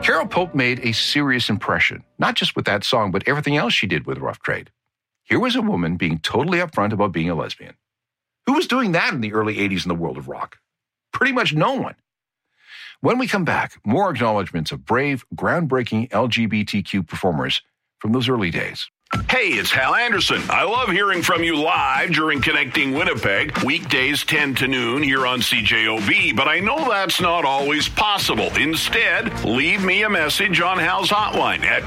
Carol Pope made a serious impression, not just with that song, but everything else she did with Rough Trade. Here was a woman being totally upfront about being a lesbian. Who was doing that in the early 80s in the world of rock? Pretty much no one. When we come back, more acknowledgments of brave, groundbreaking LGBTQ performers from those early days. Hey, it's Hal Anderson. I love hearing from you live during Connecting Winnipeg, weekdays 10 to noon here on CJOB, but I know that's not always possible. Instead, leave me a message on Hal's hotline at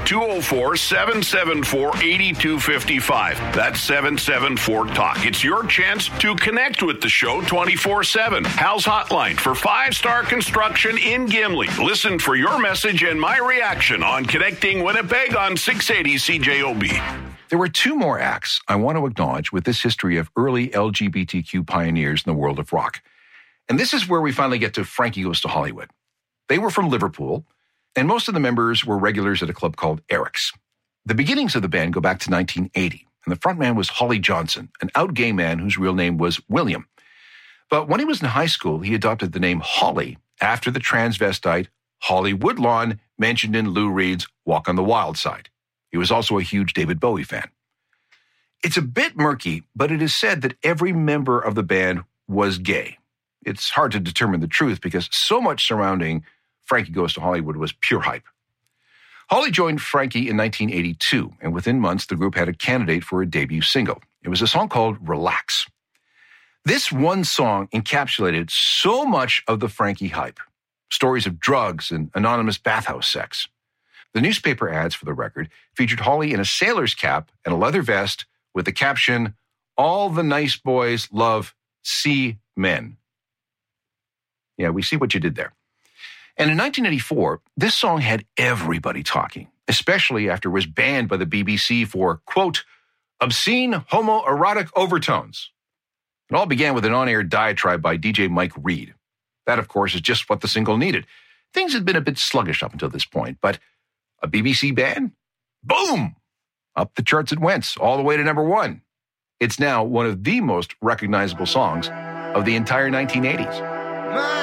204-774-8255. That's 774-TALK. It's your chance to connect with the show 24/7. Hal's hotline for 5-star construction in Gimli. Listen for your message and my reaction on Connecting Winnipeg on 680 CJOB. There were two more acts I want to acknowledge with this history of early LGBTQ pioneers in the world of rock. And this is where we finally get to Frankie Goes to Hollywood. They were from Liverpool, and most of the members were regulars at a club called Eric's. The beginnings of the band go back to 1980, and the frontman was Holly Johnson, an out gay man whose real name was William. But when he was in high school, he adopted the name Holly after the transvestite Holly Woodlawn mentioned in Lou Reed's Walk on the Wild Side. He was also a huge David Bowie fan. It's a bit murky, but it is said that every member of the band was gay. It's hard to determine the truth because so much surrounding Frankie Goes to Hollywood was pure hype. Holly joined Frankie in 1982, and within months, the group had a candidate for a debut single. It was a song called Relax. This one song encapsulated so much of the Frankie hype. Stories of drugs and anonymous bathhouse sex. The newspaper ads for the record featured Holly in a sailor's cap and a leather vest with the caption, "All the nice boys love sea men." Yeah, we see what you did there. And in 1984, this song had everybody talking, especially after it was banned by the BBC for, quote, obscene homoerotic overtones. It all began with an on-air diatribe by DJ Mike Reed. That, of course, is just what the single needed. Things had been a bit sluggish up until this point, but a BBC ban? Boom! Up the charts it went, all the way to number 1. It's now one of the most recognizable songs of the entire 1980s.